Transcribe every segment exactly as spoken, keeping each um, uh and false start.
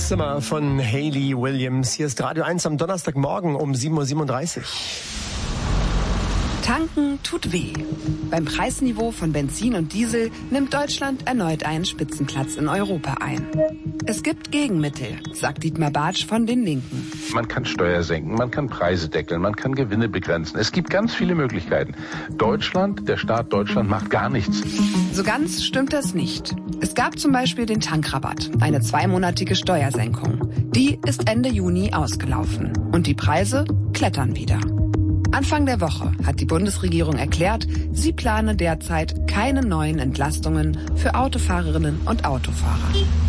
Summer von Hayley Williams. Hier ist Radio eins am Donnerstagmorgen um sieben Uhr siebenunddreißig. Tanken tut weh. Beim Preisniveau von Benzin und Diesel nimmt Deutschland erneut einen Spitzenplatz in Europa ein. Es gibt Gegenmittel, sagt Dietmar Bartsch von den Linken. Man kann Steuer senken, man kann Preise deckeln, man kann Gewinne begrenzen. Es gibt ganz viele Möglichkeiten. Deutschland, der Staat Deutschland macht gar nichts. So ganz stimmt das nicht. Es gab zum Beispiel den Tankrabatt, eine zweimonatige Steuersenkung. Die ist Ende Juni ausgelaufen und die Preise klettern wieder. Anfang der Woche hat die Bundesregierung erklärt, sie plane derzeit keine neuen Entlastungen für Autofahrerinnen und Autofahrer.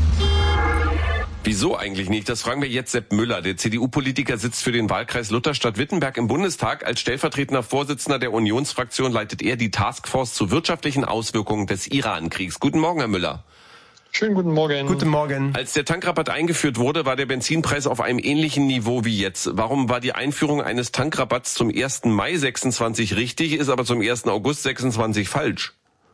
Wieso eigentlich nicht? Das fragen wir jetzt Sepp Müller. Der C D U-Politiker sitzt für den Wahlkreis Lutherstadt-Wittenberg im Bundestag. Als stellvertretender Vorsitzender der Unionsfraktion leitet er die Taskforce zu wirtschaftlichen Auswirkungen des Iran-Kriegs. Guten Morgen, Herr Müller. Schönen guten Morgen. Guten Morgen. Als der Tankrabatt eingeführt wurde, war der Benzinpreis auf einem ähnlichen Niveau wie jetzt. Warum war die Einführung eines Tankrabatts zum ersten Mai sechsundzwanzig richtig, ist aber zum ersten August sechsundzwanzig falsch?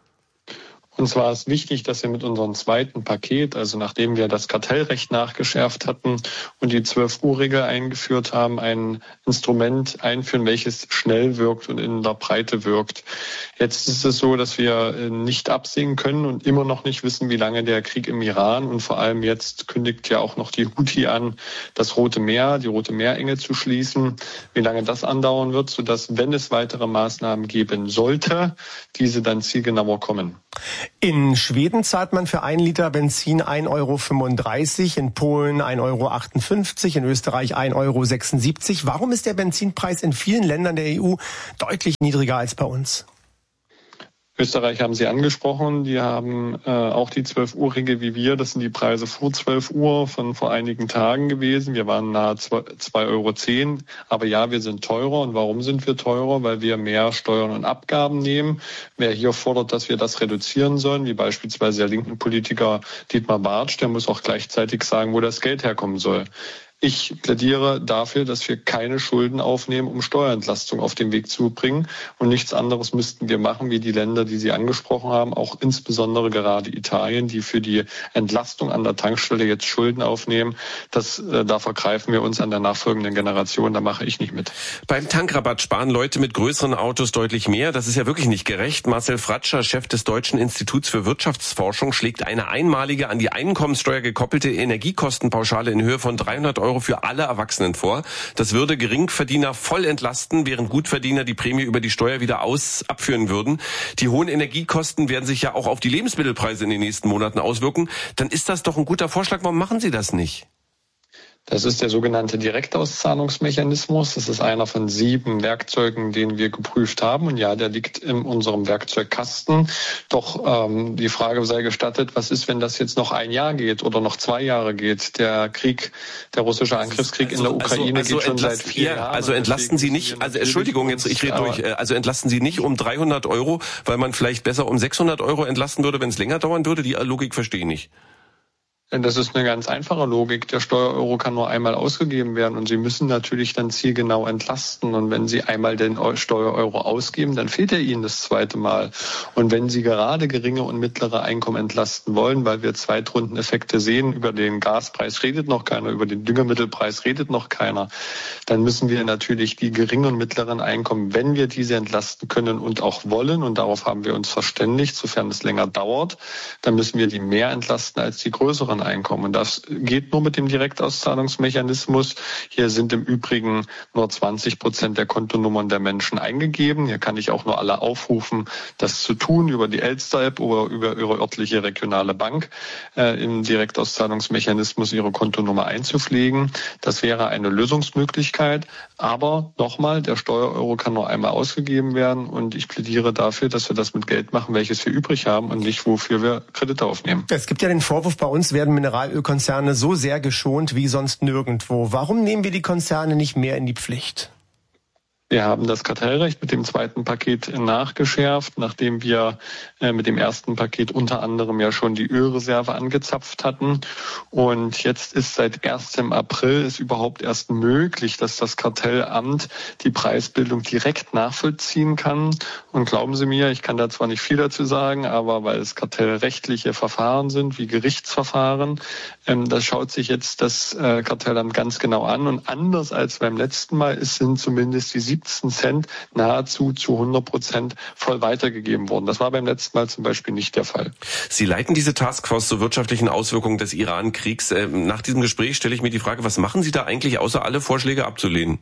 Uns war es wichtig, dass wir mit unserem zweiten Paket, also nachdem wir das Kartellrecht nachgeschärft hatten und die zwölf Uhr Regel eingeführt haben, ein Instrument einführen, welches schnell wirkt und in der Breite wirkt. Jetzt ist es so, dass wir nicht absehen können und immer noch nicht wissen, wie lange der Krieg im Iran und vor allem jetzt kündigt ja auch noch die Houthi an, das Rote Meer, die Rote Meerenge zu schließen, wie lange das andauern wird, sodass, wenn es weitere Maßnahmen geben sollte, diese dann zielgenauer kommen. In Schweden zahlt man für ein Liter Benzin ein Euro fünfunddreißig, in Polen ein Euro achtundfünfzig, in Österreich ein Euro sechsundsiebzig. Warum ist der Benzinpreis in vielen Ländern der E U deutlich niedriger als bei uns? Österreich haben Sie angesprochen, die haben äh, auch die zwölf Uhr Regel wie wir. Das sind die Preise vor zwölf Uhr von vor einigen Tagen gewesen. Wir waren nahe zwei Euro zehn. Aber ja, wir sind teurer. Und warum sind wir teurer? Weil wir mehr Steuern und Abgaben nehmen. Wer hier fordert, dass wir das reduzieren sollen, wie beispielsweise der linken Politiker Dietmar Bartsch, der muss auch gleichzeitig sagen, wo das Geld herkommen soll. Ich plädiere dafür, dass wir keine Schulden aufnehmen, um Steuerentlastung auf den Weg zu bringen. Und nichts anderes müssten wir machen, wie die Länder, die Sie angesprochen haben, auch insbesondere gerade Italien, die für die Entlastung an der Tankstelle jetzt Schulden aufnehmen. Das, äh, da vergreifen wir uns an der nachfolgenden Generation. Da mache ich nicht mit. Beim Tankrabatt sparen Leute mit größeren Autos deutlich mehr. Das ist ja wirklich nicht gerecht. Marcel Fratscher, Chef des Deutschen Instituts für Wirtschaftsforschung, schlägt eine einmalige, an die Einkommenssteuer gekoppelte Energiekostenpauschale in Höhe von dreihundert Euro für alle Erwachsenen vor. Das würde Geringverdiener voll entlasten, während Gutverdiener die Prämie über die Steuer wieder aus abführen würden. Die hohen Energiekosten werden sich ja auch auf die Lebensmittelpreise in den nächsten Monaten auswirken. Dann ist das doch ein guter Vorschlag. Warum machen Sie das nicht? Das ist der sogenannte Direktauszahlungsmechanismus. Das ist einer von sieben Werkzeugen, den wir geprüft haben. Und ja, der liegt in unserem Werkzeugkasten. Doch ähm, die Frage sei gestattet, was ist, wenn das jetzt noch ein Jahr geht oder noch zwei Jahre geht? Der Krieg, der russische Angriffskrieg also, in der Ukraine also, also geht schon seit vier Jahren. Also entlasten Sie nicht, also Entschuldigung, jetzt ich rede durch, also entlasten Sie nicht um dreihundert Euro, weil man vielleicht besser um sechshundert Euro entlasten würde, wenn es länger dauern würde? Die Logik verstehe ich nicht. Das ist eine ganz einfache Logik. Der Steuereuro kann nur einmal ausgegeben werden und Sie müssen natürlich dann zielgenau entlasten. Und wenn Sie einmal den Steuereuro ausgeben, dann fehlt er Ihnen das zweite Mal. Und wenn Sie gerade geringe und mittlere Einkommen entlasten wollen, weil wir Zweitrundeneffekte sehen, über den Gaspreis redet noch keiner, über den Düngemittelpreis redet noch keiner, dann müssen wir natürlich die geringen und mittleren Einkommen, wenn wir diese entlasten können und auch wollen, und darauf haben wir uns verständigt, sofern es länger dauert, dann müssen wir die mehr entlasten als die größeren Einkommen. Und das geht nur mit dem Direktauszahlungsmechanismus. Hier sind im Übrigen nur zwanzig Prozent der Kontonummern der Menschen eingegeben. Hier kann ich auch nur alle aufrufen, das zu tun über die Elster-App oder über ihre örtliche regionale Bank äh, im Direktauszahlungsmechanismus ihre Kontonummer einzupflegen. Das wäre eine Lösungsmöglichkeit. Aber nochmal, der Steuereuro kann nur einmal ausgegeben werden und ich plädiere dafür, dass wir das mit Geld machen, welches wir übrig haben und nicht, wofür wir Kredite aufnehmen. Es gibt ja den Vorwurf, bei uns werden Mineralölkonzerne so sehr geschont wie sonst nirgendwo. Warum nehmen wir die Konzerne nicht mehr in die Pflicht? Wir haben das Kartellrecht mit dem zweiten Paket nachgeschärft, nachdem wir äh, mit dem ersten Paket unter anderem ja schon die Ölreserve angezapft hatten. Und jetzt ist seit erstem April ist überhaupt erst möglich, dass das Kartellamt die Preisbildung direkt nachvollziehen kann. Und glauben Sie mir, ich kann da zwar nicht viel dazu sagen, aber weil es kartellrechtliche Verfahren sind, wie Gerichtsverfahren, ähm, das schaut sich jetzt das äh, Kartellamt ganz genau an. Und anders als beim letzten Mal, es sind zumindest die siebzehn Cent nahezu zu hundert Prozent voll weitergegeben worden. Das war beim letzten Mal zum Beispiel nicht der Fall. Sie leiten diese Taskforce zur wirtschaftlichen Auswirkungen des Iran-Kriegs. Nach diesem Gespräch stelle ich mir die Frage, was machen Sie da eigentlich, außer alle Vorschläge abzulehnen?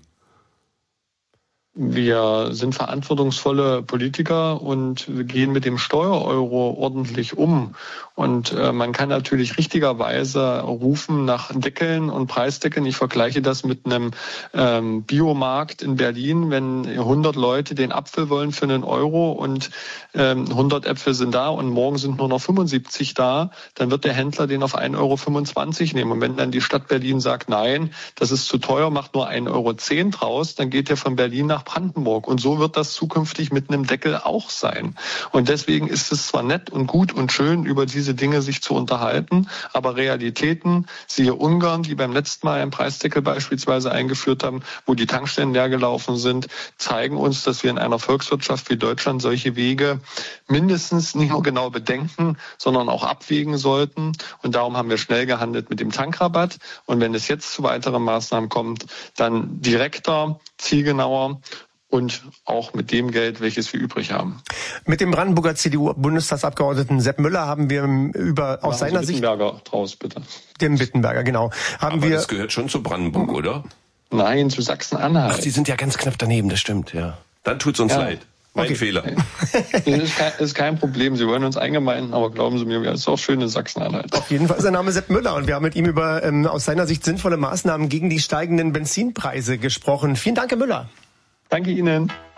Wir sind verantwortungsvolle Politiker und wir gehen mit dem Steuereuro ordentlich um. Und äh, man kann natürlich richtigerweise rufen nach Deckeln und Preisdeckeln. Ich vergleiche das mit einem ähm, Biomarkt in Berlin. Wenn hundert Leute den Apfel wollen für einen Euro und ähm, hundert Äpfel sind da und morgen sind nur noch fünfundsiebzig da, dann wird der Händler den auf ein Euro fünfundzwanzig nehmen. Und wenn dann die Stadt Berlin sagt, nein, das ist zu teuer, macht nur ein Euro zehn draus, dann geht der von Berlin nach Brandenburg. Und so wird das zukünftig mit einem Deckel auch sein. Und deswegen ist es zwar nett und gut und schön, über diese Dinge sich zu unterhalten, aber Realitäten, siehe Ungarn, die beim letzten Mal einen Preisdeckel beispielsweise eingeführt haben, wo die Tankstellen leer gelaufen sind, zeigen uns, dass wir in einer Volkswirtschaft wie Deutschland solche Wege mindestens nicht nur genau bedenken, sondern auch abwägen sollten. Und darum haben wir schnell gehandelt mit dem Tankrabatt. Und wenn es jetzt zu weiteren Maßnahmen kommt, dann direkter, zielgenauer und auch mit dem Geld, welches wir übrig haben. Mit dem Brandenburger C D U-Bundestagsabgeordneten Sepp Müller haben wir über aus seiner Sicht... Bittenberger draus, bitte. Dem Bittenberger, genau. Haben Aber wir, das gehört schon zu Brandenburg, oder? Nein, zu Sachsen-Anhalt. Ach, Sie sind ja ganz knapp daneben, das stimmt, ja. Dann tut's uns Ja. leid. Mein Okay. Fehler. Das ist kein, ist kein Problem. Sie wollen uns eingemeinden, aber glauben Sie mir, es ist auch schön in Sachsen-Anhalt. auf jeden Fall ist sein Name Sepp Müller und wir haben mit ihm über ähm, aus seiner Sicht sinnvolle Maßnahmen gegen die steigenden Benzinpreise gesprochen. Vielen Dank, Herr Müller. Danke Ihnen.